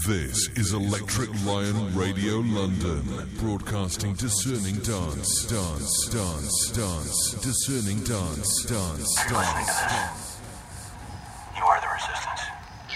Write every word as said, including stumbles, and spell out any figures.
This is Electric Lion Radio London, broadcasting discerning dance, dance, dance, dance, discerning dance, dance, dance, dance.